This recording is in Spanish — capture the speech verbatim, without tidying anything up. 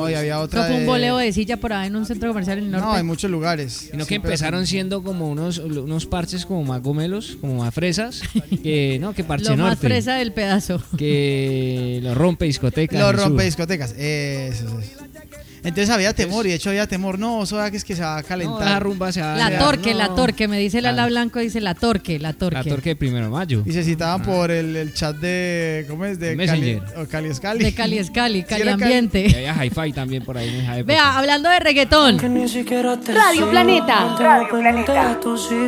No, y había otra Eso fue un de- boleo de silla por ahí en un centro comercial en el norte. No, hay muchos lugares. Sino que Siempre- empezaron siendo como unos, unos parches como más gomelos, como más fresas, que no, que parche Lo más norte, fresa del pedazo. que lo rompe discotecas. Los Jesús. rompe discotecas. Eso, eso. Entonces había temor, y de hecho había temor. No, eso que es que se va a No, calentar. la rumba se va La a torque, no. la torque, me dice el ala Claro. blanco, dice la torque, la torque. La torque de primero de mayo. Y se citaban Ah. por el, el chat de. ¿Cómo es? De Messenger. Cali, o Cali Escali. De Cali Escali, Sí, Cali era Cali. Y Ambiente. había hi-fi también por ahí en esa época. Vea, hablando de reggaetón. Radio Planeta. Radio Planeta.